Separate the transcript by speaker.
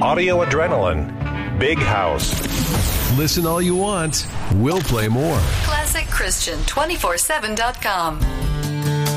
Speaker 1: Audio Adrenaline, Big House.
Speaker 2: Listen all you want. We'll play more.
Speaker 3: ClassicChristian247.com.